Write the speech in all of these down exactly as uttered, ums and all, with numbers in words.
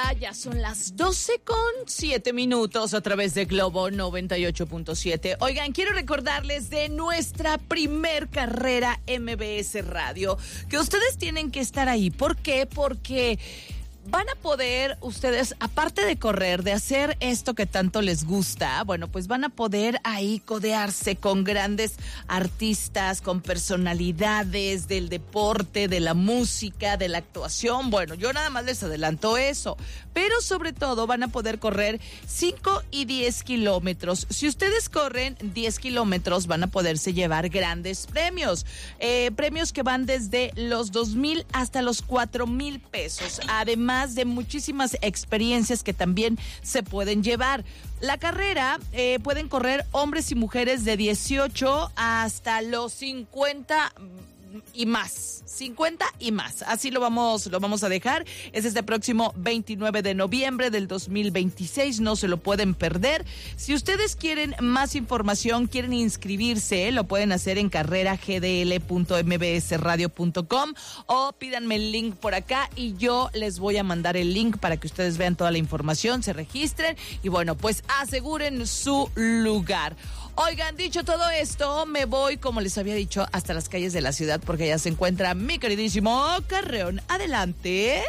Ya son las doce con siete minutos a través de Globo noventa y ocho punto siete. Oigan, quiero recordarles de nuestra primer carrera M B S Radio, que ustedes tienen que estar ahí. ¿Por qué? Porque van a poder ustedes, aparte de correr, de hacer esto que tanto les gusta, bueno, pues van a poder ahí codearse con grandes artistas, con personalidades del deporte, de la música, de la actuación. Bueno, yo nada más les adelanto eso, pero sobre todo van a poder correr cinco y diez kilómetros. Si ustedes corren diez kilómetros, van a poderse llevar grandes premios, eh, premios que van desde los dos mil hasta los cuatro mil pesos, además de muchísimas experiencias que también se pueden llevar. La carrera eh, pueden correr hombres y mujeres de dieciocho hasta los cincuenta y más, cincuenta y más, así lo vamos, lo vamos a dejar. Es este próximo veintinueve de noviembre del dos mil veintiséis, no se lo pueden perder. Si ustedes quieren más información, quieren inscribirse, lo pueden hacer en carrera g d l punto m b s radio punto com o pídanme el link por acá y yo les voy a mandar el link para que ustedes vean toda la información, se registren y bueno, pues aseguren su lugar. Oigan, dicho todo esto, me voy, como les había dicho, hasta las calles de la ciudad porque allá se encuentra mi queridísimo Carreón. Adelante.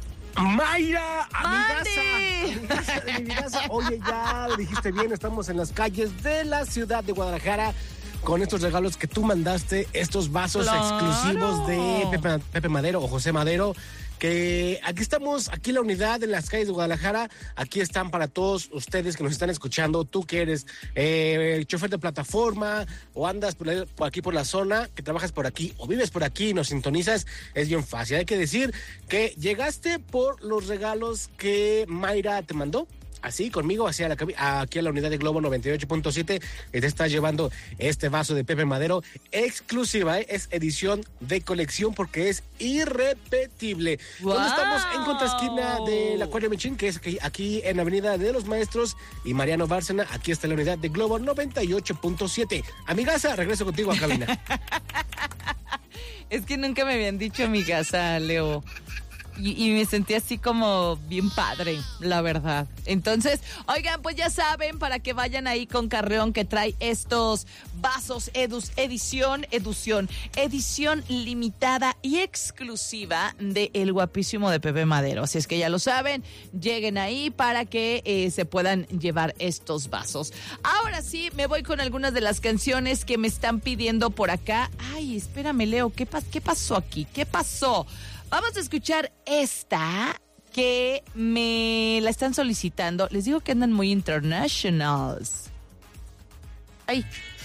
Mayra, amigaza, amigaza de mi vidaza. Oye, ya lo dijiste bien, estamos en las calles de la ciudad de Guadalajara con estos regalos que tú mandaste, estos vasos ¡Claro! exclusivos de Pepe, Pepe Madero o José Madero, que aquí estamos, aquí en la unidad, en las calles de Guadalajara, aquí están para todos ustedes que nos están escuchando, tú que eres eh, chofer de plataforma o andas por, por aquí por la zona, que trabajas por aquí o vives por aquí y nos sintonizas, es bien fácil. Hay que decir que llegaste por los regalos que Mayra te mandó. Así, conmigo, hacia la, aquí a la unidad de Globo noventa y ocho punto siete, y te estás llevando este vaso de Pepe Madero exclusiva, ¿eh? Es edición de colección porque es irrepetible. ¡Wow! ¿Dónde estamos? En contraesquina del Acuario Michin, que es aquí, aquí en Avenida de los Maestros y Mariano Bárcena. Aquí está la unidad de Globo noventa y ocho punto siete. Amigaza, regreso contigo a cabina. Es que nunca me habían dicho amigaza, Leo. Y, y me sentí así como bien padre, la verdad. Entonces, oigan, pues ya saben, para que vayan ahí con Carreón, que trae estos vasos edus, edición, edición, edición limitada y exclusiva de El Guapísimo de Pepe Madero. Así es que ya lo saben, lleguen ahí para que eh, se puedan llevar estos vasos. Ahora sí, me voy con algunas de las canciones que me están pidiendo por acá. Ay, espérame, Leo, ¿qué, pas- qué pasó aquí? ¿Qué pasó? Vamos a escuchar esta que me la están solicitando. Les digo que andan muy internationals. Ay,